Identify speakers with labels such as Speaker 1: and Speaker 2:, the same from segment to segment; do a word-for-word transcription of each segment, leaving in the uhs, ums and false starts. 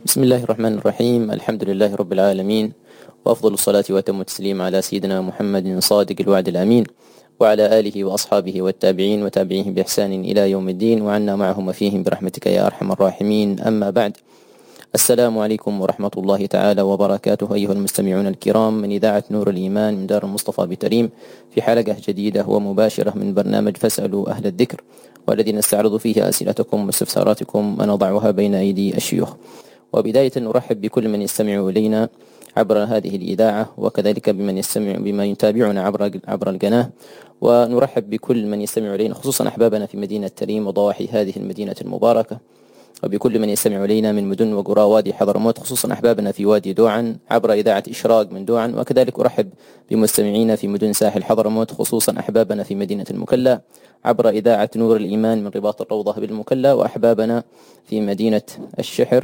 Speaker 1: بسم الله الرحمن الرحيم. الحمد لله رب العالمين، وأفضل الصلاة وأتم التسليم على سيدنا محمد صادق الوعد الأمين، وعلى آله وأصحابه والتابعين وتابعيهم بإحسان إلى يوم الدين، وعنا معهم وفيهم برحمتك يا أرحم الراحمين. أما بعد، السلام عليكم ورحمة الله تعالى وبركاته أيها المستمعون الكرام من إذاعة نور الإيمان من دار المصطفى بتريم، في حلقة جديدة ومباشرة من برنامج فاسألوا أهل الذكر، والذي نستعرض فيه أسئلتكم واستفساراتكم ونضعها بين أيدي الشيوخ. وبداية نرحب بكل من يستمع إلينا عبر هذه الإذاعة، وكذلك بمن يستمع بمن يتابعنا عبر عبر القناة، ونرحب بكل من يستمع إلينا خصوصا أحبابنا في مدينة تريم وضواحي هذه المدينة المباركة، وبكل من يستمع إلينا من مدن وقرى وادي حضرموت خصوصا أحبابنا في وادي دوعن عبر إذاعة إشراق من دوعن، وكذلك أرحب بمستمعينا في مدن ساحل حضرموت خصوصا أحبابنا في مدينة المكلا عبر إذاعة نور الإيمان من رباط الروضة بالمكلا، وأحبابنا في مدينة الشحر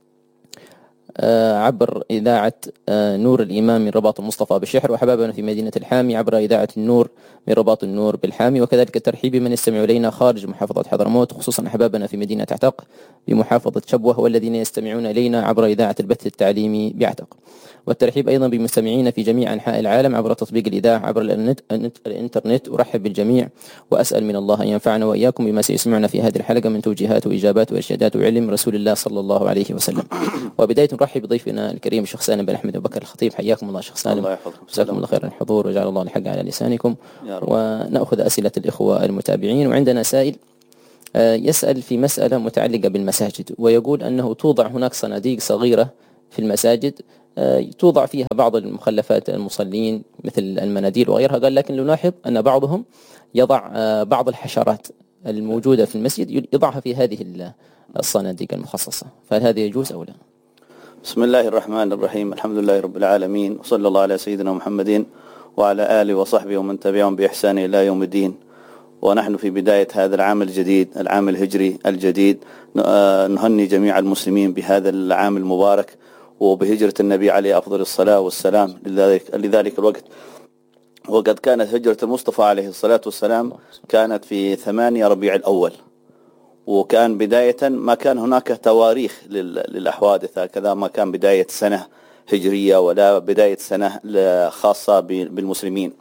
Speaker 1: عبر إذاعة نور الإيمان من رباط المصطفى بالشحر، وحبابنا في مدينة الحامي عبر إذاعة النور من رباط النور بالحامي، وكذلك الترحيب بمن يستمع إلينا خارج محافظة حضرموت خصوصا أحبابنا في مدينة عتق بمحافظة شبوة، والذين يستمعون إلينا عبر إذاعة البث التعليمي بعتق. والترحيب أيضا بمستمعينا في جميع أنحاء العالم عبر تطبيق الإذاعة عبر الانت... الإنترنت. أرحب بالجميع وأسأل من الله أن ينفعنا وإياكم بما سيسمعنا في هذه الحلقة من توجيهات وإجابات وإرشادات وعلم رسول الله صلى الله عليه وسلم. وبداية نرحب بضيفنا الكريم الشيخ سالم بن أحمد أبو بكر الخطيب، حياكم الله شيخ سالم.
Speaker 2: الله يحفظكم.
Speaker 1: جزاكم الله خير الحضور وجعل الله الحق على لسانكم. ونأخذ أسئلة الإخوة المتابعين. وعندنا سائل يسأل في مسألة متعلقة بالمساجد، ويقول أنه توضع هناك صناديق صغيرة في المساجد توضع فيها بعض المخلفات المصلين مثل المناديل وغيرها، قال لكن نلاحظ أن بعضهم يضع بعض الحشرات الموجودة في المسجد يضعها في هذه الصناديق المخصصة، فهل هذا يجوز أو لا؟
Speaker 2: بسم الله الرحمن الرحيم. الحمد لله رب العالمين، وصلى الله على سيدنا محمد وعلى آله وصحبه ومن تبعهم بإحسان إلى يوم الدين. ونحن في بداية هذا العام الجديد، العام الهجري الجديد، نهني جميع المسلمين بهذا العام المبارك وبهجرة النبي عليه أفضل الصلاة والسلام لذلك, لذلك الوقت. وقد كانت هجرة المصطفى عليه الصلاة والسلام كانت في ثمانية ربيع الأول، وكان بداية ما كان هناك تواريخ للأحوادث، هكذا ما كان بداية سنة هجرية ولا بداية سنة خاصة بالمسلمين.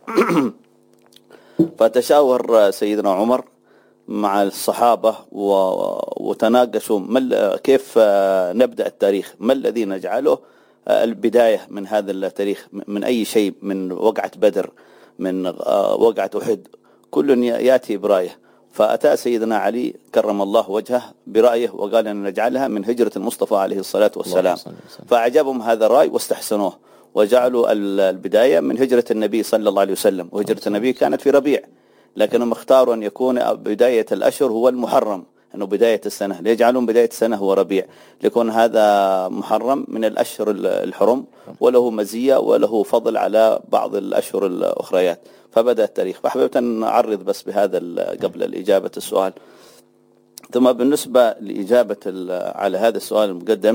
Speaker 2: فتشاور سيدنا عمر مع الصحابة وتناقشوا كيف نبدأ التاريخ، ما الذي نجعله البداية من هذا التاريخ، من أي شيء، من وقعة بدر، من وقعة أحد، كل يأتي برأيه. فأتى سيدنا علي كرم الله وجهه برأيه وقال أن نجعلها من هجرة المصطفى عليه الصلاة والسلام، فأعجبهم هذا الرأي واستحسنوه وجعلوا البداية من هجرة النبي صلى الله عليه وسلم. وهجرة النبي كانت في ربيع، لكنهم اختاروا أن يكون بداية الأشهر هو المحرم، أنه بداية السنة، ليجعلون بداية السنة هو ربيع، ليكون هذا محرم من الأشهر الحرم وله مزية وله فضل على بعض الأشهر الأخريات، فبدأ التاريخ. فحبيت أن نعرض بس بهذا قبل الإجابة السؤال. ثم بالنسبة لإجابة على هذا السؤال المقدم،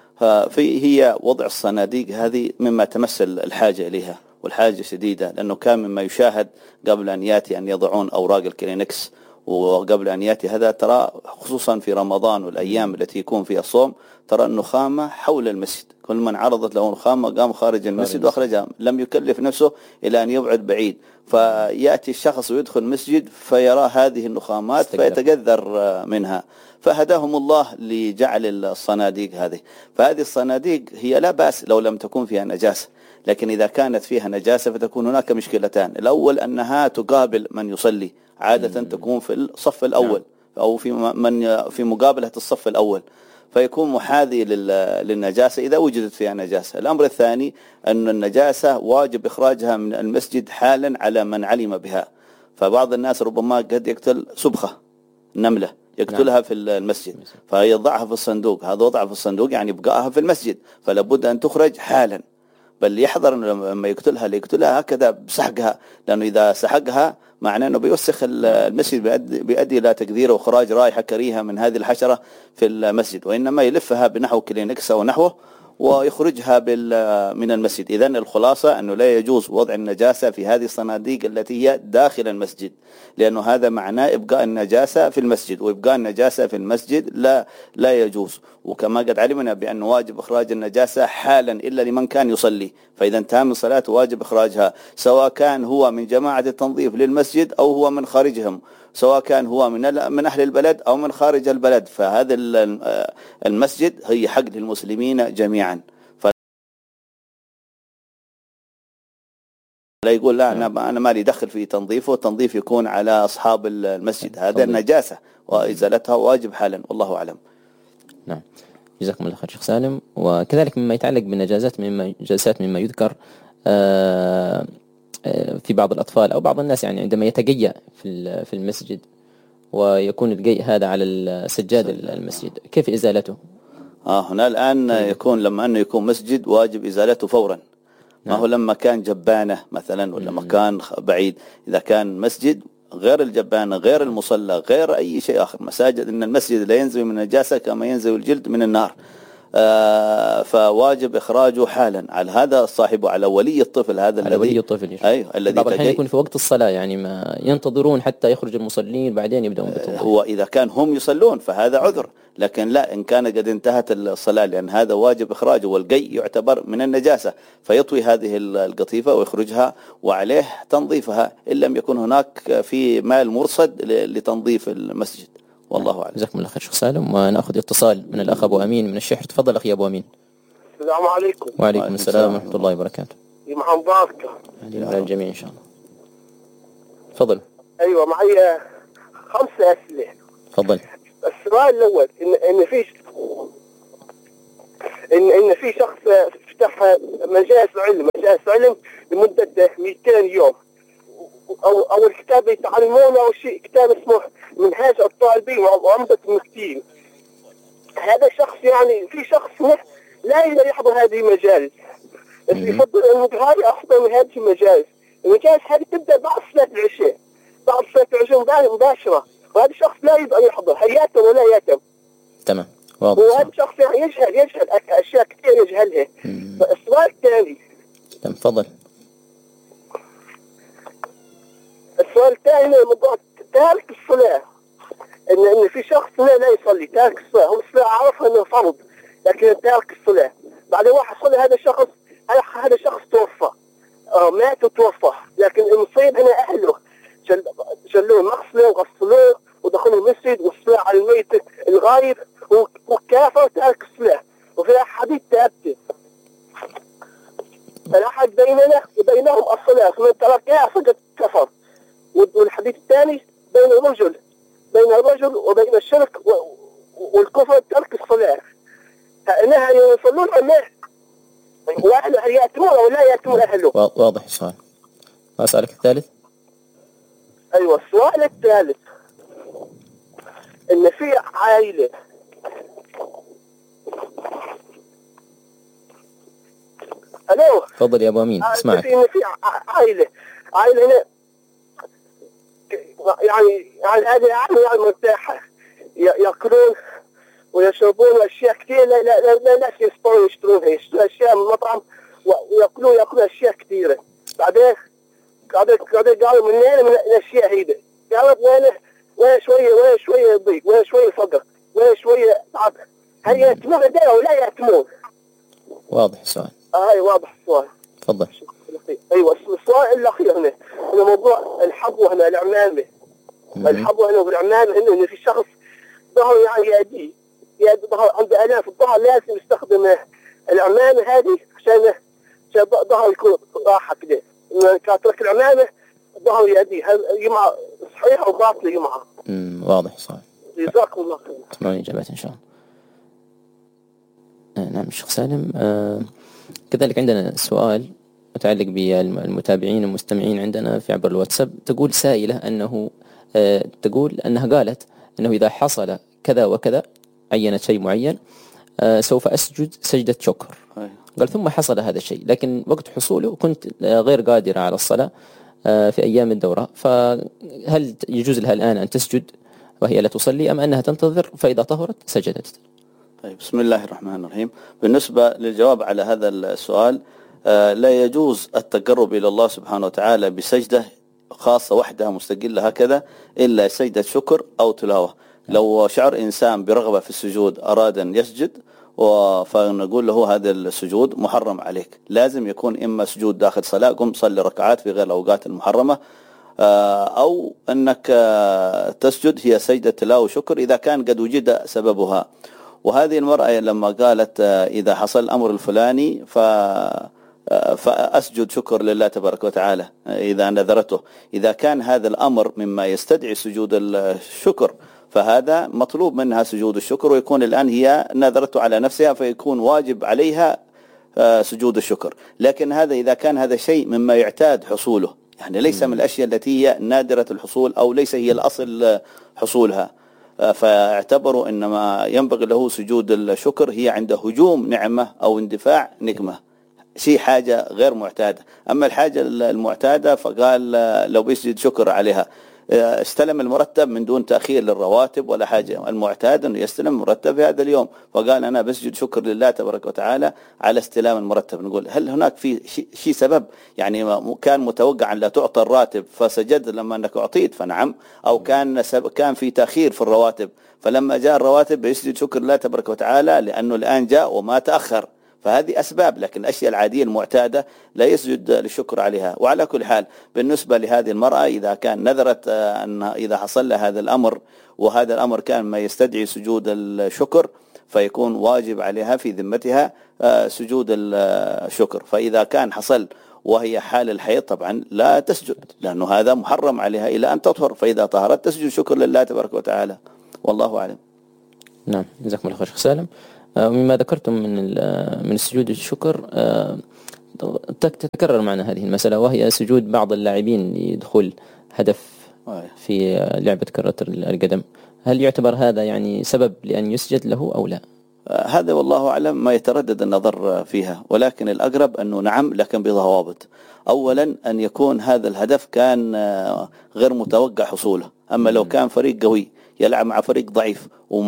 Speaker 2: في هي وضع الصناديق هذه مما تمثل الحاجة إليها، والحاجة شديدة، لأنه كان مما يشاهد قبل أن يأتي أن يضعون أوراق الكلينكس، وقبل أن يأتي هذا ترى خصوصا في رمضان والأيام التي يكون فيها الصوم ترى النخامة حول المسجد، كل من عرضت له نخامة قام خارج المسجد وأخرجها، لم يكلف نفسه إلى أن يبعد بعيد. فيأتي الشخص ويدخل المسجد فيرى هذه النخامات فيتجذر منها، فهداهم الله لجعل الصناديق هذه. فهذه الصناديق هي لا بأس لو لم تكون فيها نجاسة، لكن إذا كانت فيها نجاسة فتكون هناك مشكلتان. الأول أنها تقابل من يصلي، عادة تكون في الصف الأول أو في من في مقابلة الصف الأول، فيكون محاذي للنجاسة إذا وجدت فيها نجاسة. الأمر الثاني أن النجاسة واجب إخراجها من المسجد حالا على من علم بها. فبعض الناس ربما قد يقتل سبخة نملة يقتلها في المسجد فيضعها في الصندوق، هذا وضعها في الصندوق يعني بقائها في المسجد، فلا بد أن تخرج حالا، بل يحذر لما يقتلها ليقتلها هكذا بسحقها، لأنه إذا سحقها معناه أنه بيوسخ المسجد، بيؤدي, بيؤدي إلى تقدير وإخراج رائحة كريهة من هذه الحشرة في المسجد، وإنما يلفها بنحو كلينكس أو نحوه ويخرجها من المسجد. إذن الخلاصة أنه لا يجوز وضع النجاسة في هذه الصناديق التي هي داخل المسجد، لأنه هذا معناه إبقاء النجاسة في المسجد، وإبقاء النجاسة في المسجد لا لا يجوز. وكما قد علمنا بأن واجب إخراج النجاسة حالا إلا لمن كان يصلي، فإذا انتهى من صلاة واجب إخراجها، سواء كان هو من جماعة التنظيف للمسجد أو هو من خارجهم، سواء كان هو من من أهل البلد أو من خارج البلد، فهذا المسجد هي حق للمسلمين جميعا. لا يقول لا أنا أنا مالي دخل في تنظيفه، التنظيف يكون على أصحاب المسجد، هذا النجاسة وإزالتها واجب حالا، والله أعلم.
Speaker 1: نعم، جزاكم الله خير شيخ سالم. وكذلك مما يتعلق بالنجاسات مما جلسات مما يذكر في بعض الأطفال أو بعض الناس، يعني عندما يتقيأ في في المسجد ويكون القيء هذا على السجاد المسجد، كيف إزالته؟
Speaker 2: آه هنا الآن يكون لما أنه يكون مسجد واجب إزالته فورا. ما هو لما كان جبانة مثلا ولا مكان بعيد. إذا كان مسجد غير الجبانة غير المصلى غير أي شيء آخر، مساجد إن المسجد لا ينزوي من النجاسة كما ينزوي الجلد من النار، آه فواجب إخراجه حالا على هذا الصاحب وعلى ولي الطفل هذا
Speaker 1: على
Speaker 2: الذي
Speaker 1: ولي الطفل.
Speaker 2: أيوه الذي
Speaker 1: بعض الأحيان يكون في وقت الصلاة، يعني ما ينتظرون حتى يخرج المصلين بعدين يبدأون بالتوضيح.
Speaker 2: هو إذا كان هم يصلون فهذا عذر، لكن لا إن كان قد انتهت الصلاة، لأن هذا واجب إخراجه، والقي يعتبر من النجاسة، فيطوي هذه القطيفة ويخرجها وعليه تنظيفها إن لم يكن هناك في مال مرصد لتنظيف المسجد، والله أعلم.
Speaker 1: جزاكم الله خير شيخ سالم. ونأخذ اتصال من الأخ أبو أمين من الشحر. تفضل أخي أبو أمين.
Speaker 3: السلام عليكم.
Speaker 1: وعليكم السلام ورحمة الله وبركاته.
Speaker 3: محمد بارك
Speaker 1: على الجميع إن شاء الله. تفضل.
Speaker 3: أيوة معي خمسة أسئلة.
Speaker 1: تفضل.
Speaker 3: السؤال الأول إن إن في إن إن في شخص فتح مجالس علم مجالس علم لمدة مئتين يوم، أو أو الكتاب يتعلمونه أو شيء كتاب اسمه منهاج الطالبين وعمدة المفتين. هذا شخص يعني في شخص لا يقدر يحضر هذه المجالس، يفضل المقهى أفضل من هذه المجالس. المجالس هذه تبدأ بعد صلاة العشاء، بعد صلاة العشاء مباشرة، وهذا الشخص لا يقدر يحضر، هل يأتم ولا يأتم؟
Speaker 1: تمام، واضح.
Speaker 3: وهذا الشخص يعني يجهل يجهل أشياء كثير يجهلها. السؤال الثاني.
Speaker 1: تفضل.
Speaker 3: السؤال الثاني موضوع تارك الصلاة، إن إن في شخص لا لا يصلي، تارك الصلاة، هو الصلاة عرفها إنه فرض، لكن تارك الصلاة. بعدين واحد صلى، هذا الشخص هذا شخص توفى، آه مات وتوفى، لكن المصيب هنا أهله شل شلوه مغسله وغسلوه ودخلوا المسجد والصلاة على الميت الغايب وكافر تارك الصلاة. وفي أحاديث ثابتة الأحد بيننا وبينهم الصلاة، فمن تركها فقد كفر. والحديث الثاني بين الرجل بين الرجل وبين الشرك والكفر ترك الصلاة. إنها يصلون أنه وأهله يأتمون ولا يأتمون أهله.
Speaker 1: واضح السؤال. أسألك الثالث.
Speaker 3: أيوة السؤال الثالث، إن في عائلة ألو.
Speaker 1: تفضل يا أبو أمين اسمعك.
Speaker 3: في في عائلة عائلة هنا يعني يعني هذه العائلة يعني مرتاحة، يأكلون ويشربون أشياء كثير لا لا لا لا ناس يستطيعون يشترونها، يشترون أشياء من المطعم ويأكلون يأكلون أشياء كثيرة. بعدين بعدين بعدين قالوا من وين من الأشياء هيدا؟ قالوا وين وين شوية وين شوية ضيق وين شوية فقر وين شوية تعب. هل يأتمون هذول ولا يأتمون؟
Speaker 1: واضح السؤال.
Speaker 3: آه هاي واضح السؤال.
Speaker 1: تفضل.
Speaker 3: أيوة السؤال الأخير هنا هنا موضوع الحظوة هنا العمامة. الحظوة هنا والعمامة هنا إن في شخص ظهر يعني يأدي يأدي ظهر عنده آلام في الظهر، لازم يستخدم العمامة هذه عشان عشان ظهر يكون راحة كده. كانت لك العمامة ظهر يأدي، هل يمعة صحيحة وباطلة يمعة؟
Speaker 1: امم واضح السؤال.
Speaker 3: جزاكم الله خير.
Speaker 1: تمام إجابات إن شاء الله. آه نعم الشيخ سالم. آه كذلك عندنا سؤال متعلق بالمتابعين المستمعين عندنا في عبر الواتساب. تقول سائلة أنه آه تقول أنها قالت أنه إذا حصل كذا وكذا، عينت شيء معين، آه سوف أسجد سجدة شكر. قال ثم حصل هذا الشيء، لكن وقت حصوله كنت غير قادرة على الصلاة آه في أيام الدورة، فهل يجوز لها الآن أن تسجد وهي لا تصلي، أم أنها تنتظر فإذا طهرت سجدت؟
Speaker 2: طيب، بسم الله الرحمن الرحيم. بالنسبة للجواب على هذا السؤال، آه لا يجوز التقرب إلى الله سبحانه وتعالى بسجدة خاصة وحدها مستقلة هكذا إلا سجدة شكر أو تلاوة. لو شعر إنسان برغبة في السجود أراد أن يسجد، فنقول له هذا السجود محرم عليك، لازم يكون إما سجود داخل صلاة، قم صلي ركعات في غير الأوقات المحرمة، أو أنك تسجد هي سجدة تلاوة وشكر إذا كان قد وجد سببها. وهذه المرأة لما قالت إذا حصل الأمر الفلاني ف فأسجد شكر لله تبارك وتعالى إذا نذرته، إذا كان هذا الأمر مما يستدعي سجود الشكر فهذا مطلوب منها سجود الشكر، ويكون الآن هي نذرته على نفسها فيكون واجب عليها سجود الشكر. لكن هذا إذا كان هذا شيء مما يعتاد حصوله، يعني ليس من الأشياء التي هي نادرة الحصول أو ليس هي الأصل حصولها، فاعتبروا إنما ينبغي له سجود الشكر هي عند هجوم نعمة أو اندفاع نقمة، شيء حاجة غير معتادة. أما الحاجة المعتادة فقال لو بيسجد شكر عليها، استلم المرتب من دون تأخير للرواتب ولا حاجة، المعتاد أنه يستلم مرتب في هذا اليوم، فقال أنا بسجد شكر لله تبارك وتعالى على استلام المرتب. نقول هل هناك في شيء سبب، يعني كان متوقع أن لا تعطى الراتب فسجد لما أنك أعطيت فنعم، أو كان كان في تأخير في الرواتب فلما جاء الرواتب بيسجد شكر لله تبارك وتعالى لأنه الآن جاء وما تأخر، فهذه أسباب. لكن الأشياء العادية المعتادة لا يسجد للشكر عليها. وعلى كل حال بالنسبة لهذه المرأة إذا كان نذرت أن إذا حصل لها هذا الأمر وهذا الأمر كان ما يستدعي سجود الشكر فيكون واجب عليها في ذمتها سجود الشكر. فإذا كان حصل وهي حال الحيض طبعا لا تسجد، لأنه هذا محرم عليها إلى أن تطهر، فإذا طهرت تسجد شكر لله تبارك وتعالى، والله أعلم.
Speaker 1: نعم، جزاكم الله خير شيخ سالم. مما ذكرتم من من السجود الشكر تتكرر معنا هذه المسألة، وهي سجود بعض اللاعبين لدخول هدف في لعبة كرة القدم، هل يعتبر هذا يعني سبب لأن يسجد له أو لا؟
Speaker 2: هذا والله أعلم ما يتردد النظر فيها، ولكن الأقرب أنه نعم لكن بضوابط. أولا أن يكون هذا الهدف كان غير متوقع حصوله، أما لو كان فريق قوي يلعب مع فريق ضعيف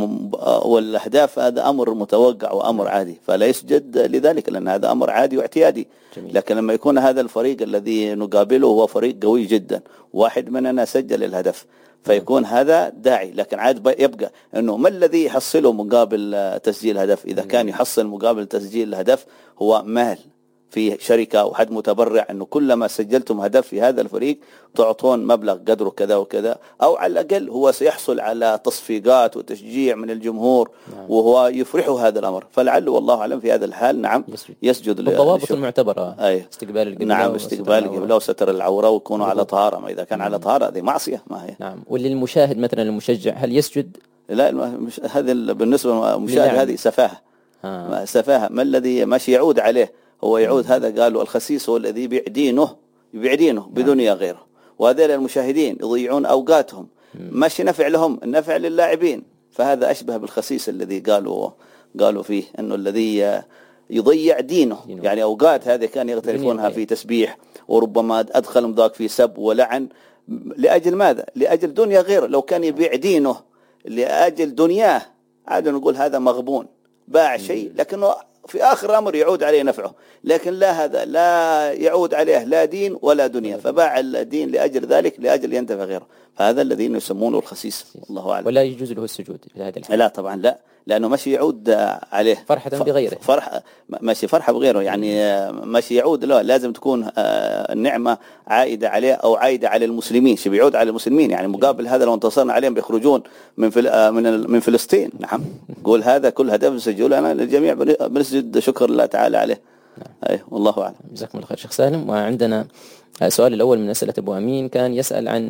Speaker 2: والأهداف هذا أمر متوقع وأمر عادي فلا يسجد لذلك، لأن هذا أمر عادي واعتيادي. جميل. لكن لما يكون هذا الفريق الذي نقابله هو فريق قوي جدا، واحد مننا سجل الهدف، فيكون هذا داعي. لكن عاد يبقى أنه ما الذي يحصله مقابل تسجيل هدف. إذا كان يحصل مقابل تسجيل الهدف هو مال في شركة أو حد متبرع أنه كلما سجلتم هدف في هذا الفريق تعطون مبلغ قدره كذا وكذا، أو على الأقل هو سيحصل على تصفيقات وتشجيع من الجمهور. نعم. وهو يفرحه هذا الأمر، فلعله والله أعلم في هذا الحال نعم يسجد, يسجد
Speaker 1: بالضوابط المعتبرة.
Speaker 2: أي.
Speaker 1: استقبال القبلة.
Speaker 2: نعم، استقبال القبلة وستر العورة ويكونوا على طهارة. ما إذا كان على طهارة هذه معصية ما هي.
Speaker 1: نعم. وللمشاهد مثلا المشجع هل يسجد؟
Speaker 2: لا، هذا بالنسبة للمشاهد هذه سفاهة. آه. سفاهة. ما الذي ماشي يعود عليه هو يعود. هذا قالوا الخسيس هو الذي يبيع دينه يبيع دينه بدنيا غيره، وهذول المشاهدين يضيعون أوقاتهم، ماشي نفع لهم، النفع للاعبين. فهذا أشبه بالخسيس الذي قالوا قالوا فيه أنه الذي يضيع دينه, دينه. يعني أوقات هذه كان يغترفونها في تسبيح، وربما أدخلهم ذاك في سب ولعن لأجل ماذا؟ لأجل دنيا غيره. لو كان يبيع دينه لأجل دنياه عاد نقول هذا مغبون، باع شيء لكنه في آخر الأمر يعود عليه نفعه. لكن لا، هذا لا يعود عليه لا دين ولا دنيا، فباع الدين لأجل ذلك لأجل ينتفع غيره، فهذا الذين يسمونه الخسيس. الله أعلم.
Speaker 1: ولا يجوز له السجود في هذا الحال؟
Speaker 2: لا طبعا لا، لأنه ماشي يعود عليه
Speaker 1: فرحة بغيره.
Speaker 2: فرحة ماشي فرحة بغيره، يعني ماشي يعود له، لازم تكون النعمة عائدة عليه أو عائدة على المسلمين. شو بيعود على المسلمين؟ يعني مقابل هذا لو انتصرنا عليهم بيخرجون من فل... من من فلسطين. نعم. قول هذا كل هدف نسجله للجميع بنسجد شكر الله تعالى عليه. نعم. أي والله أعلم.
Speaker 1: جزاكم الله خير شيخ سالم. وعندنا السؤال الأول من أسئلة أبو أمين، كان يسأل عن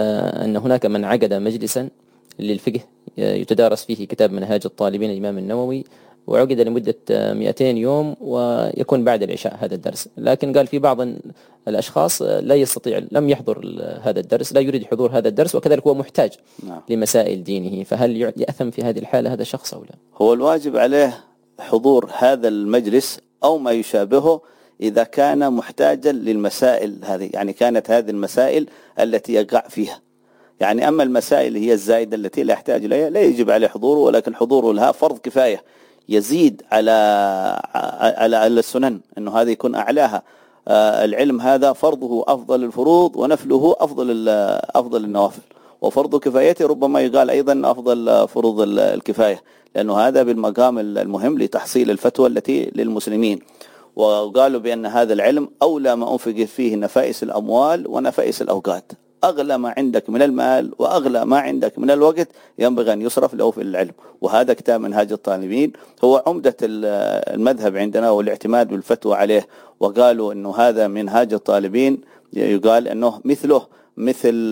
Speaker 1: أن هناك من عقد مجلسا للفقه يتدارس فيه كتاب منهاج الطالبين الإمام النووي، وعقد لمدة مئتين يوم ويكون بعد العشاء هذا الدرس، لكن قال في بعض الأشخاص لا يستطيع لم يحضر هذا الدرس، لا يريد حضور هذا الدرس، وكذلك هو محتاج نعم. لمسائل دينه، فهل يأثم في هذه الحالة هذا الشخص أو لا؟
Speaker 2: هو الواجب عليه حضور هذا المجلس أو ما يشابهه إذا كان محتاجا للمسائل هذه، يعني كانت هذه المسائل التي يقع فيها. يعني أما المسائل هي الزائدة التي لا يحتاج إليها لا يجب عليه حضوره، ولكن حضوره لها فرض كفاية. يزيد على على السنن، أنه هذا يكون أعلاها. العلم هذا فرضه أفضل الفروض ونفله أفضل أفضل النوافل، وفرض كفايته ربما يقال أيضا أفضل فروض الكفاية، لأنه هذا بالمقام المهم لتحصيل الفتوى التي للمسلمين. وقالوا بأن هذا العلم أولى ما أنفق فيه نفائس الأموال ونفائس الأوقات. أغلى ما عندك من المال وأغلى ما عندك من الوقت ينبغي أن يصرف له في العلم. وهذا كتاب منهاج الطالبين هو عمدة المذهب عندنا والاعتماد بالفتوى عليه. وقالوا أنه هذا منهاج الطالبين يقال أنه مثله مثل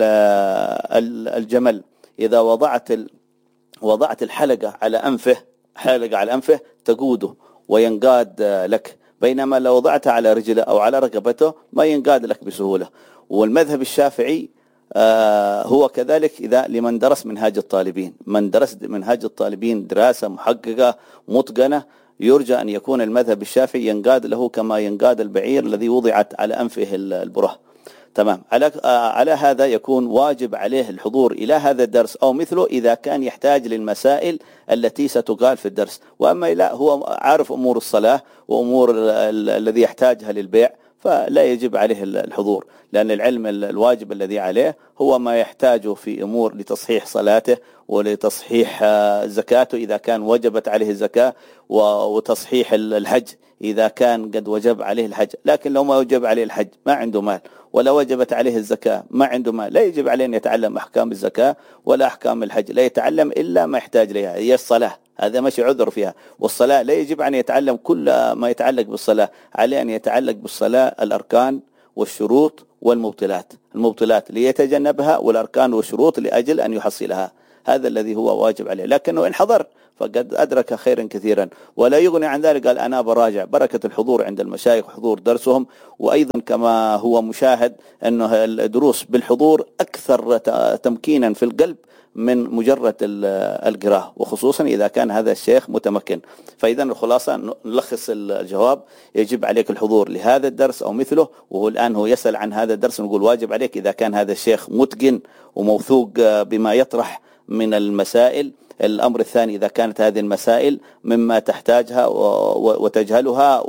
Speaker 2: الجمل، إذا وضعت وضعت الحلقة على أنفه حلقة على أنفه تقوده وينقاد لك، بينما لو وضعتها على رجله أو على رقبته ما ينقاد لك بسهولة. والمذهب الشافعي آه هو كذلك إذا لمن درس منهاج الطالبين، من درس منهاج الطالبين دراسة محققة متقنة يرجى أن يكون المذهب الشافعي ينقاد له كما ينقاد البعير الذي وضعت على أنفه البره. تمام. على على هذا يكون واجب عليه الحضور إلى هذا الدرس أو مثله إذا كان يحتاج للمسائل التي ستقال في الدرس. وأما لا هو عارف أمور الصلاة وأمور الذي يحتاجها للبيع فلا يجب عليه الحضور، لأن العلم الواجب الذي عليه هو ما يحتاجه في أمور لتصحيح صلاته ولتصحيح زكاته إذا كان وجبت عليه الزكاة، وتصحيح الحج إذا كان قد وجب عليه الحج. لكن لو ما وجب عليه الحج ما عنده مال، ولا وجبت عليه الزكاة ما عنده مال، لا يجب عليه أن يتعلم أحكام الزكاة ولا أحكام الحج، لا يتعلم إلا ما يحتاج لها. هي الصلاة هذا ماشي عذر فيها، والصلاة لا يجب أن يتعلم كل ما يتعلق بالصلاة، عليه أن يتعلق بالصلاة الأركان والشروط والمبطلات، المبطلات ليتجنبها والأركان والشروط لأجل أن يحصلها. هذا الذي هو واجب عليه. لكنه إن حضر فقد أدرك خيرا كثيرا، ولا يغني عن ذلك قال أنا براجع. بركة الحضور عند المشايخ وحضور درسهم، وأيضا كما هو مشاهد أنه الدروس بالحضور أكثر تمكينا في القلب من مجرد القراءة، وخصوصا إذا كان هذا الشيخ متمكن. فإذا الخلاصة نلخص الجواب: يجب عليك الحضور لهذا الدرس أو مثله. وهو الآن هو يسأل عن هذا الدرس، نقول واجب عليك إذا كان هذا الشيخ متقن وموثوق بما يطرح من المسائل. الأمر الثاني إذا كانت هذه المسائل مما تحتاجها وتجهلها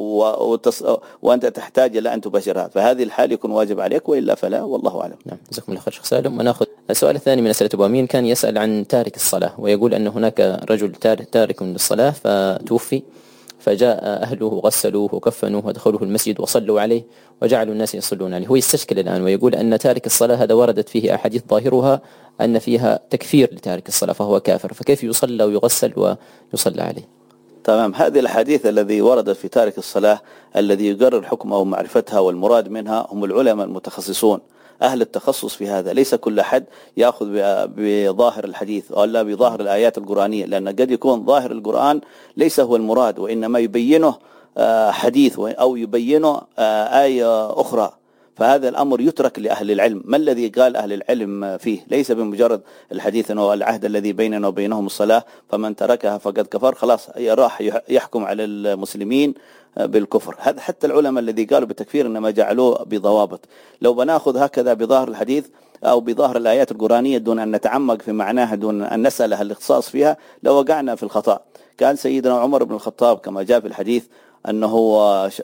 Speaker 2: وأنت تحتاج إلى أن تباشرها، فهذه الحال يكون واجب عليك، وإلا فلا، والله أعلم.
Speaker 1: نعم، جزاكم الله خير شيخ سالم. ونأخذ السؤال الثاني من أسئلة أبو أمين، كان يسأل عن تارك الصلاة، ويقول أن هناك رجل تارك للصلاة فتوفي، فجاء أهله وغسلوه وكفنوه ودخلوه المسجد وصلوا عليه وجعلوا الناس يصلون عليه. هو يستشكل الآن ويقول أن تارك الصلاة هذا وردت فيه أحاديث ظاهرها أن فيها تكفير لتارك الصلاة فهو كافر، فكيف يصلى ويغسل ويصلى عليه؟
Speaker 2: تمام. هذه الحديث الذي وردت في تارك الصلاة الذي يقرر حكمه ومعرفتها والمراد منها هم العلماء المتخصصون أهل التخصص في هذا. ليس كل أحد يأخذ بظاهر الحديث ولا بظاهر الآيات القرآنية، لأن قد يكون ظاهر القرآن ليس هو المراد، وإنما يبينه حديث أو يبينه آية أخرى. فهذا الأمر يترك لأهل العلم. ما الذي قال أهل العلم فيه؟ ليس بمجرد الحديث أنه العهد الذي بيننا وبينهم الصلاة فمن تركها فقد كفر، خلاص راح يحكم على المسلمين بالكفر. هذا حتى العلماء الذي قالوا بالتكفير إنما جعلوه بضوابط. لو بناخذ هكذا بظاهر الحديث أو بظاهر الآيات القرآنية دون أن نتعمق في معناها، دون أن نسأل أهل الاختصاص فيها، لو وقعنا في الخطأ. كان سيدنا عمر بن الخطاب كما جاء في الحديث أنه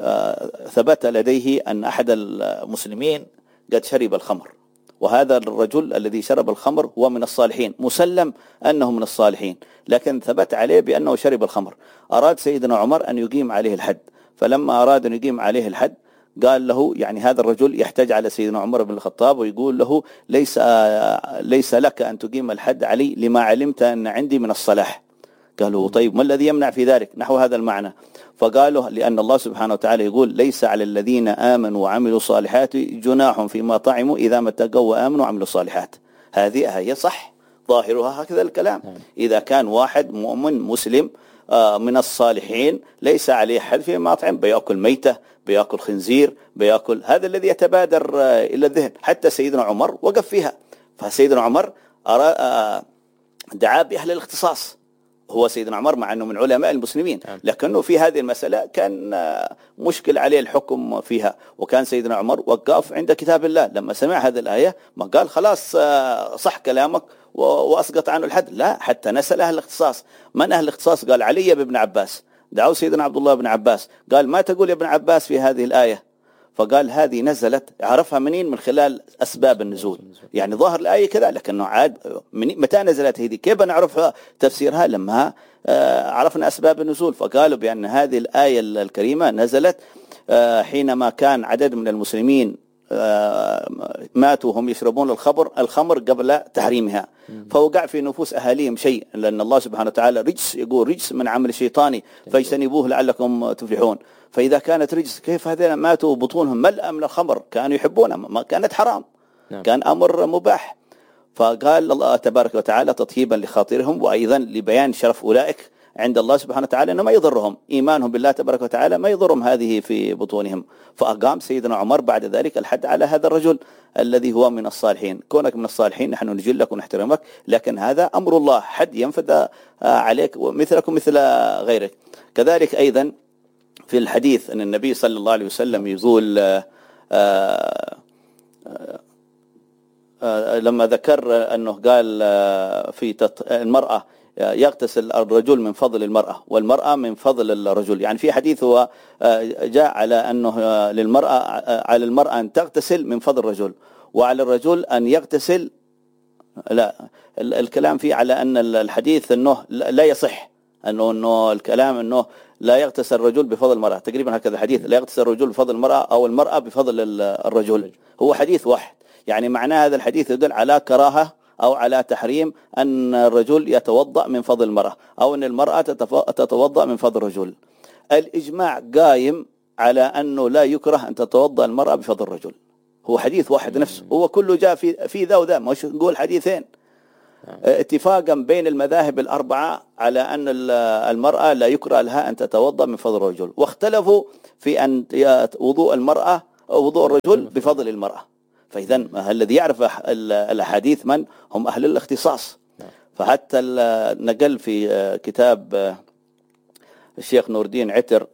Speaker 2: ثبت لديه أن أحد المسلمين قد شرب الخمر، وهذا الرجل الذي شرب الخمر هو من الصالحين، مسلم أنه من الصالحين، لكن ثبت عليه بأنه شرب الخمر. أراد سيدنا عمر أن يقيم عليه الحد، فلما أراد أن يقيم عليه الحد قال له، يعني هذا الرجل يحتاج على سيدنا عمر بن الخطاب ويقول له: ليس ليس لك أن تقيم الحد علي لما علمت أن عندي من الصلاح. قالوا: طيب ما الذي يمنع في ذلك؟ نحو هذا المعنى. فقالوا: لأن الله سبحانه وتعالى يقول: ليس على الذين آمنوا وعملوا الصالحات جناح فيما طعموا إذا ما اتقوا وآمنوا وعملوا الصالحات. هذه هي صح ظاهرها هكذا الكلام. إذا كان واحد مؤمن مسلم من الصالحين ليس عليه حد فيما أطعم، بيأكل ميتة، بيأكل خنزير، بيأكل، هذا الذي يتبادر إلى الذهن. حتى سيدنا عمر وقف فيها. فسيدنا عمر دعا بأهل الاختصاص. هو سيدنا عمر مع أنه من علماء المسلمين، لكنه في هذه المسألة كان مشكل عليه الحكم فيها، وكان سيدنا عمر وقف عند كتاب الله. لما سمع هذه الآية ما قال خلاص صح كلامك وأسقط عنه الحد، لا، حتى نسأل أهل الاختصاص. من أهل الاختصاص؟ قال علي بن عباس. دعوا سيدنا عبد الله بن عباس، قال ما تقول يا ابن عباس في هذه الآية؟ فقال هذه نزلت، عرفها منين؟ من خلال أسباب النزول. يعني ظاهر الآية كذا، لكنه عاد من متى نزلت هذه؟ كيف نعرف تفسيرها؟ لما عرفنا أسباب النزول. فقالوا بأن هذه الآية الكريمة نزلت حينما كان عدد من المسلمين ماتوا وهم يشربون الخمر الخمر قبل تحريمها، فوقع في نفوس أهاليهم شيء، لأن الله سبحانه وتعالى رجس، يقول رجس من عمل الشيطاني فاجتنبوه لعلكم تفلحون. فإذا كانت رجس، كيف هذين ماتوا بطونهم ملأ من الخمر، كانوا يحبونها، ما كانت حرام، كان أمر مباح. فقال الله تبارك وتعالى تطيبا لخاطرهم، وأيضا لبيان شرف أولئك عند الله سبحانه وتعالى أنه ما يضرهم إيمانهم بالله تبارك وتعالى، ما يضرهم هذه في بطونهم. فأقام سيدنا عمر بعد ذلك الحد على هذا الرجل الذي هو من الصالحين. كونك من الصالحين نحن نجلك ونحترمك، لكن هذا أمر الله، حد ينفذ عليك مثلك ومثل غيرك. كذلك أيضا في الحديث أن النبي صلى الله عليه وسلم يقول آآ آآ آآ لما ذكر أنه قال في المرأة يغتسل الرجل من فضل المرأة والمرأة من فضل الرجل. يعني في حديث هو جاء على أنه للمرأة على المرأة أن تغتسل من فضل الرجل، وعلى الرجل أن يغتسل. لا، الكلام فيه على أن الحديث أنه لا يصح، أنه, أنه الكلام أنه لا يغتسل الرجل بفضل المرأة، تقريبا هكذا الحديث، لا يغتسل الرجل بفضل المرأة أو المرأة بفضل الرجل. هو حديث واحد، يعني معناه هذا الحديث يدل على كراهة أو على تحريم أن الرجل يتوضأ من فضل المرأة، أو أن المرأة تتوضأ من فضل الرجل. الإجماع قايم على أنه لا يكره أن تتوضأ المرأة بفضل الرجل. هو حديث واحد نفسه، هو كله جاء في في ذا وذا، مش نقول حديثين. اتفاقا بين المذاهب الأربعة على أن المرأة لا يكره لها أن تتوضأ من فضل الرجل، واختلفوا في أن وضوء المرأة أو وضوء الرجل بفضل المرأة. فإذا الذي يعرف الأحاديث من هم أهل الاختصاص. فحتى نقل في كتاب الشيخ نور الدين عتر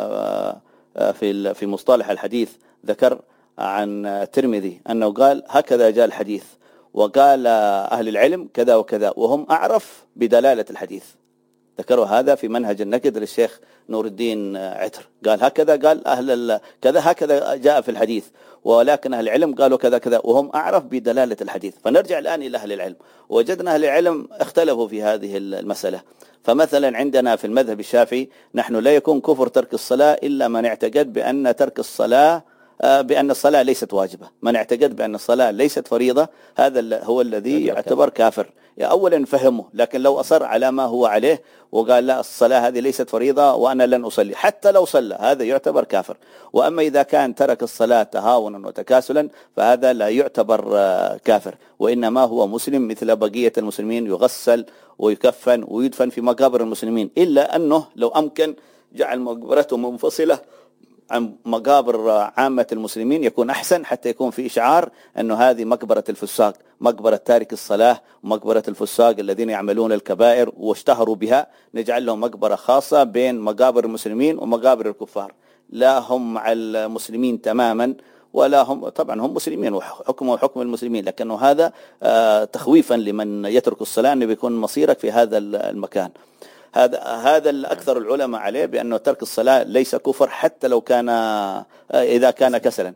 Speaker 2: في في مصطلح الحديث، ذكر عن الترمذي أنه قال هكذا جاء الحديث، وقال أهل العلم كذا وكذا وهم أعرف بدلالة الحديث. ذكروا هذا في منهج النقد للشيخ نور الدين عتر، قال هكذا قال أهل كذا هكذا جاء في الحديث، ولكن أهل العلم قالوا كذا كذا وهم أعرف بدلالة الحديث. فنرجع الآن إلى أهل العلم، وجدنا أهل العلم اختلفوا في هذه المسألة. فمثلا عندنا في المذهب الشافعي نحن لا يكون كفر ترك الصلاة إلا من اعتقد بأن ترك الصلاة بأن الصلاة ليست واجبة. من اعتقد بأن الصلاة ليست فريضة هذا هو الذي يعتبر كافر. يعني أولا نفهمه، لكن لو أصر على ما هو عليه وقال لا الصلاة هذه ليست فريضة وأنا لن أصلي حتى لو صلى، هذا يعتبر كافر. وأما إذا كان ترك الصلاة تهاونا وتكاسلا فهذا لا يعتبر كافر، وإنما هو مسلم مثل بقية المسلمين، يغسل ويكفن ويدفن في مقابر المسلمين، إلا أنه لو أمكن جعل مقبرته منفصلة عن مقابر عامة المسلمين يكون أحسن، حتى يكون في إشعار أنه هذه مقبرة الفساق، مقبرة تارك الصلاة ومقبرة الفساق الذين يعملون الكبائر واشتهروا بها، نجعل لهم مقبرة خاصة بين مقابر المسلمين ومقابر الكفار. لا هم مع المسلمين تماما ولا هم، طبعا هم مسلمين وحكمه حكم المسلمين، لكنه هذا تخويفا لمن يترك الصلاة أنه بيكون مصيرك في هذا المكان. هذا هذا الأكثر العلماء عليه بأنه ترك الصلاة ليس كفر حتى لو كان إذا كان كسلا.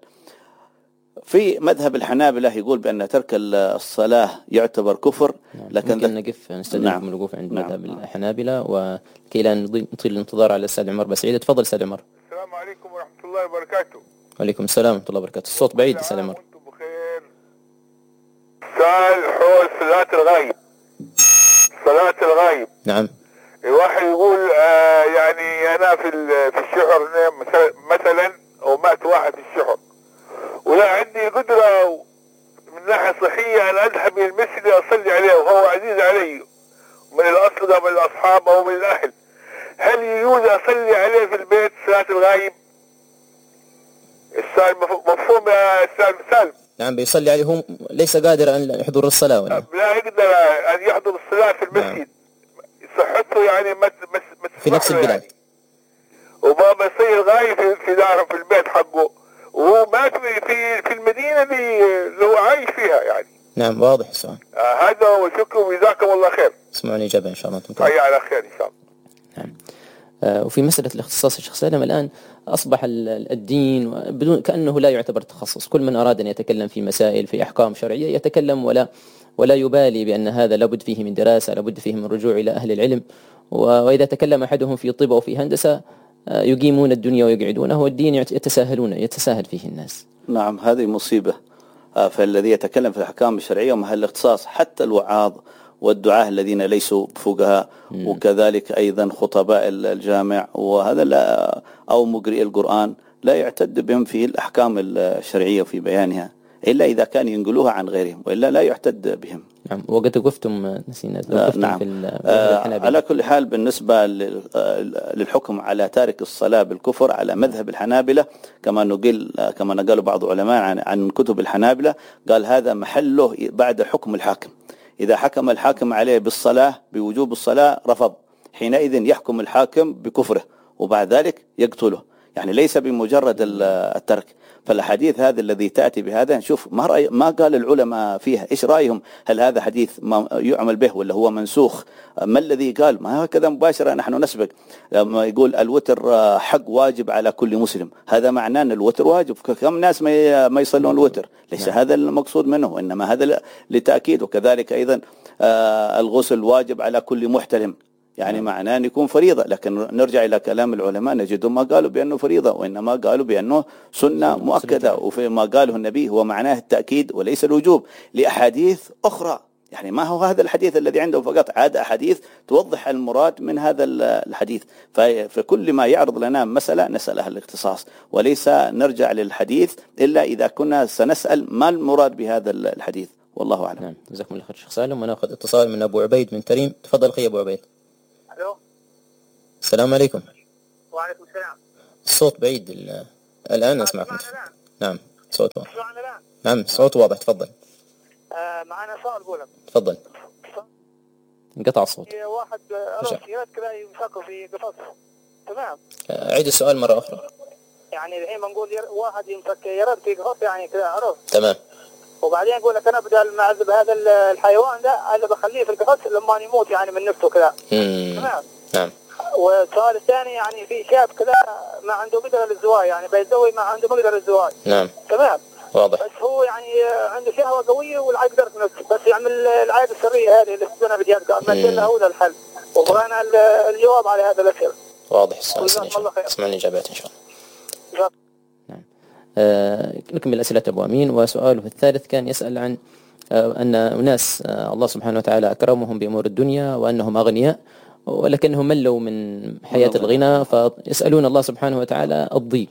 Speaker 2: في مذهب الحنابلة يقول بأن ترك الصلاة يعتبر كفر،
Speaker 1: لكن ممكن نقف نستدعيكم نعم. الوقوف عند مذهب نعم. الحنابلة، وكي لا نطيل الانتظار على الأستاذ عمر بسعيد. تفضل أستاذ عمر.
Speaker 4: السلام عليكم ورحمة الله وبركاته.
Speaker 1: وعليكم السلام ورحمة الله وبركاته. الصوت بعيد أستاذ عمر.
Speaker 4: وانتم بخير. سؤال حول صلاة الغائب. صلاة الغائب.
Speaker 1: نعم.
Speaker 4: الواحد يقول آه يعني انا في في الشحر مثلا، او مات واحد في الشحر ولا عندي قدرة من ناحية صحية ان اذهب الى المسجد اصلي عليه وهو عزيز علي من الاصدقاء من الاصحاب او من الاهل، هل يجوز اصلي عليه في البيت صلاة الغائب؟ السؤال مفهوم يا استاذ سالم؟
Speaker 1: نعم، بيصلي عليه، هم ليس قادر ان يحضر الصلاة ولا
Speaker 4: لا يقدر ان يحضر الصلاة في المسجد. نعم. صحته يعني مت مت مت
Speaker 1: في نفس البلاد يعني.
Speaker 4: وبابا يصير غايب في, في داره في البيت حقه، وهو مات في في المدينة اللي هو عايش فيها يعني.
Speaker 1: نعم واضح السؤال.
Speaker 4: آه هذا وشكرا وجزاكم الله خير.
Speaker 1: اسمعوني إجابة إن شاء الله.
Speaker 4: حيا على خير إن شاء الله.
Speaker 1: نعم. وفي مسألة الاختصاص الشيخ سالم الآن أصبح الدين بدون كأنه لا يعتبر تخصص، كل من أراد أن يتكلم في مسائل في أحكام شرعية يتكلم ولا ولا يبالي بأن هذا لابد فيه من دراسة، لابد فيه من رجوع إلى أهل العلم. وإذا تكلم أحدهم في طب أو في هندسة يقيمون الدنيا ويقعدونه، والدين يتساهلون يتساهل فيه الناس.
Speaker 2: نعم، هذه مصيبة. فالذي يتكلم في الأحكام الشرعية ومحل الاختصاص، حتى الوعاظ والدعاة الذين ليسوا فقهاء، وكذلك أيضا خطباء الجامع وهذا لا أو مقرئ القرآن لا يعتد بهم في الأحكام الشرعية في بيانها إلا إذا كان ينقلوها عن غيرهم، وإلا لا يعتد بهم.
Speaker 1: نعم. وقد وقفتم نسينا
Speaker 2: آه نعم. في آه على كل حال بالنسبة للحكم على تارك الصلاة بالكفر على مذهب الحنابلة كما نقل كما نقال بعض العلماء عن, عن كتب الحنابلة، قال هذا محله بعد حكم الحاكم. إذا حكم الحاكم عليه بالصلاة بوجوب الصلاة رفض، حينئذ يحكم الحاكم بكفره وبعد ذلك يقتله، يعني ليس بمجرد الترك. فالحديث هذا الذي تأتي بهذا نشوف ما رأي ما قال العلماء فيها، إيش رأيهم؟ هل هذا حديث ما يعمل به ولا هو منسوخ؟ ما الذي قال؟ ما هكذا مباشرة نحن نسبق لما يقول الوتر حق واجب على كل مسلم، هذا معناه أن الوتر واجب. كم ناس ما يصلون الوتر؟ ليس هذا المقصود منه، وإنما هذا لتأكيد. وكذلك أيضا الغسل واجب على كل محتلم، يعني معناه أن يكون فريضة. لكن نرجع إلى كلام العلماء نجد ما قالوا بأنه فريضة، وإنما قالوا بأنه سنة مؤكدة، وفي ما قاله النبي هو معناه التأكيد وليس الوجوب لأحاديث أخرى. يعني ما هو هذا الحديث الذي عنده فقط، عاد أحاديث توضح المراد من هذا الحديث. فكل ما يعرض لنا مسألة نسأل أهل الاختصاص، وليس نرجع للحديث إلا إذا كنا سنسأل ما المراد بهذا الحديث، والله أعلم.
Speaker 1: نعم، جزاكم الله خير شيخ سالم. ونأخذ اتصال من أبو عبيد من تريم. تفضل أخي أبو عبيد.
Speaker 5: الو.
Speaker 1: السلام عليكم.
Speaker 5: وعليكم السلام.
Speaker 1: الصوت بعيد ال... الآن أسمعكم. نعم صوت واضح. نعم صوت واضح. تفضل.
Speaker 5: آه معنا سؤال أقول لك.
Speaker 1: تفضل. انقطع الصوت.
Speaker 5: واحد أروح سيارات كذا يمسكوا في قفص، تمام.
Speaker 1: أعيد السؤال مرة أخرى.
Speaker 5: يعني الحين بنقول واحد يمسك يرد في قفص يعني كذا، عرفت؟
Speaker 1: تمام.
Speaker 5: وبعدين يقول لك أنا بدل ما أعذب هذا الحيوان ده أنا بخليه في القفص لما يموت يعني من نفسه كذا. تمام.
Speaker 1: نعم.
Speaker 5: والسؤال الثاني يعني في شاب كذا ما عنده قدرة للزواج، يعني بيتزوج ما عنده مقدرة للزواج.
Speaker 1: نعم.
Speaker 5: تمام.
Speaker 1: واضح.
Speaker 5: بس هو يعني عنده شهوة قوية والعيب قدرة نفسه، بس يعمل العيب السرية هذه اللي تسمونها بديات قال ما له هو ذا الحل، وبغانا الجواب على هذا الأسئلة.
Speaker 1: واضح السؤال إن شاء الله. اسمعنا الإجابات إن شاء الله. نعم. آه نكمل أسئلة أبو أمين. وسؤاله الثالث كان يسأل عن آه أن أناس آه الله سبحانه وتعالى أكرمهم بأمور الدنيا وأنهم أغنياء، ولكنهم ملوا من حياة الغنى، فيسألون الله سبحانه وتعالى الضيق،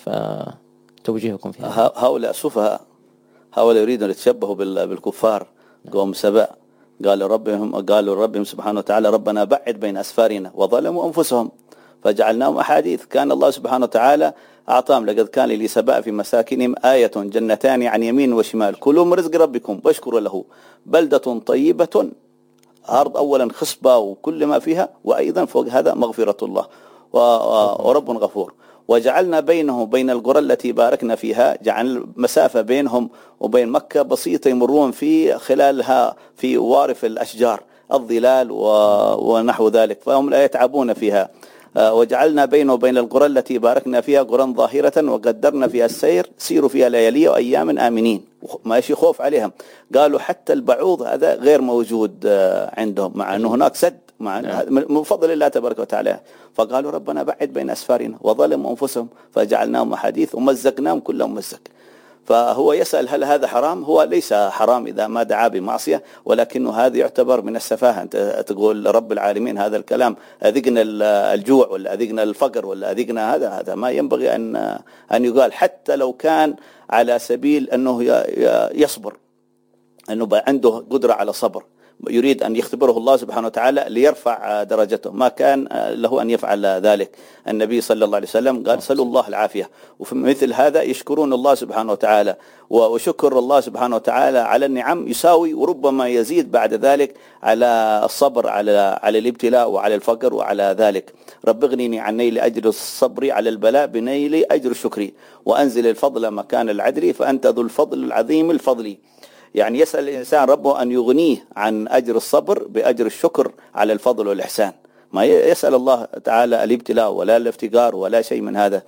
Speaker 1: فتوجيهكم في هذا.
Speaker 2: هؤلاء سفهاء، هؤلاء يريدون يتشبهوا بالكفار قوم سبأ. قالوا ربهم قالوا ربهم سبحانه وتعالى ربنا بعد بين أسفارنا وظلموا أنفسهم فجعلناهم أحاديث. كان الله سبحانه وتعالى أعطاهم لقد كان لسبأ في مساكنهم آية جنتان عن يمين وشمال كلوا من رزق ربكم واشكروا له بلدة طيبة أرض أولا خصبة وكل ما فيها، وأيضا فوق هذا مغفرة الله ورب غفور. وجعلنا بينهم وبين القرى التي باركنا فيها، جعل مسافة بينهم وبين مكة بسيطة يمرون في خلالها في وارف الأشجار الظلال ونحو ذلك، فهم لا يتعبون فيها. وجعلنا بينه وبين القرى التي باركنا فيها قرى ظاهرة وقدرنا فيها السير سيروا فيها ليالي وأيام آمنين، ماشي خوف عليهم. قالوا حتى البعوض هذا غير موجود عندهم، مع أنه هناك سد مع من فضل الله تبارك وتعالى. فقالوا ربنا بعد بين أسفارنا وظلموا أنفسهم فجعلناهم أحاديث ومزقناهم كلهم مزق. فهو يسأل هل هذا حرام؟ هو ليس حرام إذا ما دعا بمعصية، ولكنه هذا يعتبر من السفاهة. أنت تقول رب العالمين هذا الكلام أذقنا الجوع ولا أذقنا الفقر ولا أذقنا هذا، هذا ما ينبغي أن أن يقال، حتى لو كان على سبيل أنه يصبر، أنه عنده قدرة على صبر، يريد أن يختبره الله سبحانه وتعالى ليرفع درجته، ما كان له أن يفعل ذلك. النبي صلى الله عليه وسلم قال سلوا الله العافية. وفي مثل هذا يشكرون الله سبحانه وتعالى، وشكر الله سبحانه وتعالى على النعم يساوي وربما يزيد بعد ذلك على الصبر على على الابتلاء وعلى الفقر وعلى ذلك. رب اغنني عن نيل أجر الصبر على البلاء بنيل أجر الشكر وأنزل الفضل مكان العدل فأنت ذو الفضل العظيم الفضل. يعني يسأل الإنسان ربه أن يغنيه عن أجر الصبر بأجر الشكر على الفضل والإحسان. ما يسأل الله تعالى الابتلاء ولا الافتقار ولا شيء من هذا.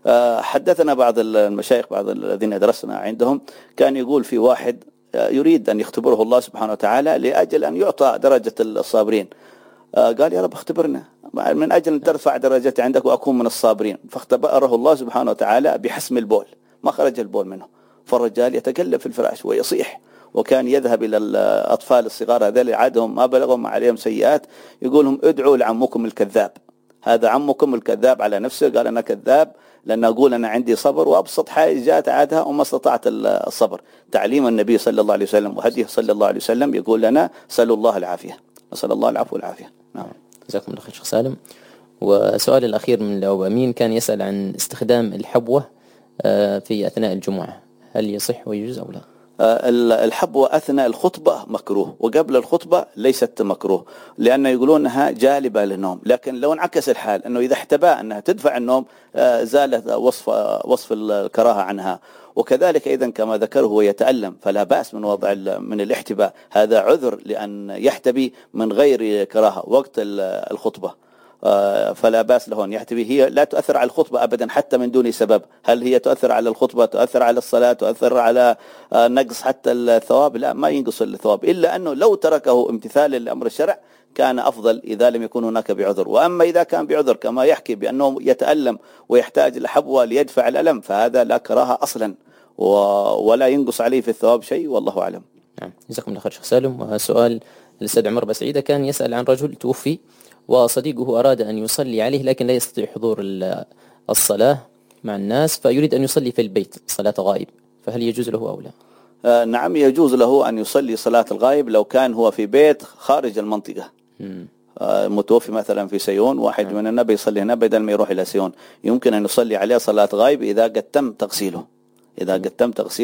Speaker 2: حدثنا بعض المشايخ بعض الذين درسنا عندهم كان يقول في واحد يريد أن يختبره الله سبحانه وتعالى لأجل أن يعطى درجة الصابرين، قال يا رب اختبرنا من أجل أن ترفع درجتي عندك وأكون من الصابرين، فاختبره الله سبحانه وتعالى بحسم البول، ما خرج البول منه، فالرجال يتقلب في الفراش ويصيح، وكان يذهب إلى الأطفال الصغار هذول عادهم ما بلغهم عليهم سيئات يقول لهم ادعوا لعمكم الكذاب، هذا عمكم الكذاب على نفسه، قال أنا كذاب لأن أقول أنا عندي صبر وأبسط حاجة جاءت عادها وما استطعت الصبر. تعليم النبي صلى الله عليه وسلم وهديه صلى الله عليه وسلم يقول لنا سألوا الله العافية، نسأل الله العفو والعافية. نعم.
Speaker 1: جزاكم الله خير شيخ سالم. وسؤال الأخير من الأبو أمين كان يسأل عن استخدام الحبوة في أثناء الجمعة، هل يصح ويجوز أو لا؟
Speaker 2: الحبوة أثناء الخطبة مكروه، وقبل الخطبة ليست مكروه، لأن يقولون أنها جالبة للنوم، لكن لو انعكس الحال أنه إذا احتبى أنها تدفع النوم زالت وصف وصف الكراهة عنها. وكذلك أيضا كما ذكر هو يتألم فلا بأس من وضع من الاحتباء، هذا عذر لأن يحتبي من غير كراهة وقت الخطبة، فلا بأس له أن يحتبي. هي لا تؤثر على الخطبة أبدا حتى من دون سبب، هل هي تؤثر على الخطبة، تؤثر على الصلاة، تؤثر على نقص حتى الثواب؟ لا، ما ينقص الثواب، إلا أنه لو تركه امتثالا لأمر الشرع كان أفضل إذا لم يكن هناك بعذر. وأما إذا كان بعذر كما يحكي بأنه يتألم ويحتاج الحبوة ليدفع الألم فهذا لا كراهة أصلا ولا ينقص عليه في الثواب شيء، والله أعلم.
Speaker 1: نعم، جزاكم الله خير شيخ سالم. وسؤال الأستاذ عمر بسعيدة كان يسأل عن رجل توفي وصديقه أراد أن يصلي عليه لكن لا يستطيع حضور الصلاة مع الناس، فيريد أن يصلي في البيت صلاة غائب، فهل يجوز له أو لا؟
Speaker 2: آه نعم، يجوز له أن يصلي صلاة الغائب لو كان هو في بيت خارج المنطقة. آه متوفي مثلا في سيون، واحد م. من النبي يصلي هنا بدل ما يروح إلى سيون، يمكن أن يصلي عليه صلاة غائب إذا قد تم تغسيله، إذا قد تم تغسيله